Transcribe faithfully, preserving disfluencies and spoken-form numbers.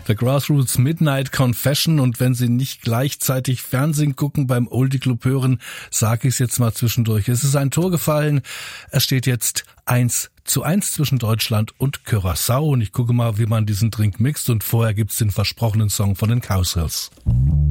The Grassroots Midnight Confession. Und wenn Sie nicht gleichzeitig Fernsehen gucken beim Oldie Club hören, sage ich es jetzt mal zwischendurch. Es ist ein Tor gefallen. Es steht jetzt eins zu eins zwischen Deutschland und Curaçao. Und ich gucke mal, wie man diesen Drink mixt. Und vorher gibt's den versprochenen Song von den Cowsills.